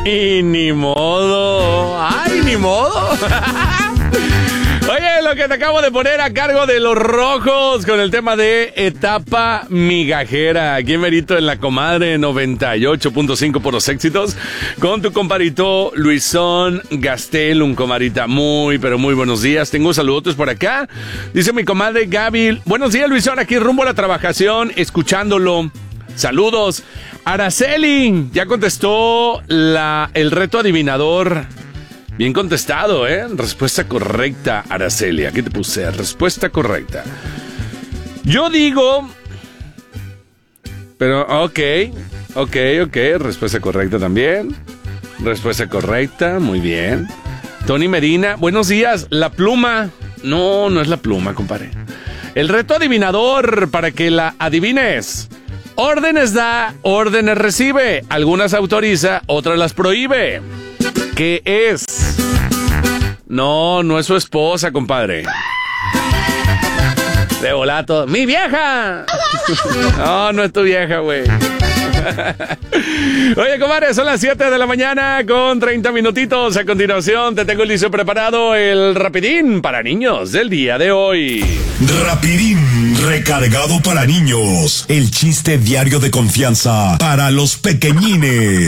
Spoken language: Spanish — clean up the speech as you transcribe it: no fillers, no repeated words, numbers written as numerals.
Y ni modo. Ay, ni modo. Oye, lo que te acabo de poner a cargo de los rojos con el tema de etapa migajera. Aquí en Merito, en la comadre 98.5 por los éxitos. Con tu comparito Luisón Gastel, un comadrita muy, pero muy buenos días. Tengo saludos por acá. Dice mi comadre Gaby. Buenos días, Luisón, aquí rumbo a la trabajación, escuchándolo. Saludos. Araceli, ya contestó el reto adivinador. Bien contestado, ¿eh? Respuesta correcta, Araceli. Aquí te puse respuesta correcta. Yo digo... Pero, ok. Respuesta correcta también. Respuesta correcta, muy bien. Tony Medina, buenos días. La pluma. No, no es la pluma, compadre. El reto adivinador para que la adivines. Órdenes da, órdenes recibe. Algunas autoriza, otras las prohíbe. ¿Qué es? No, no es su esposa, compadre. De volato. ¡Mi vieja! No, no es tu vieja, güey. Oye, compadre, son las 7 de la mañana con 30 minutitos. A continuación te tengo listo preparado el rapidín para niños del día de hoy. Rapidín recargado para niños. El chiste diario de confianza para los pequeñines.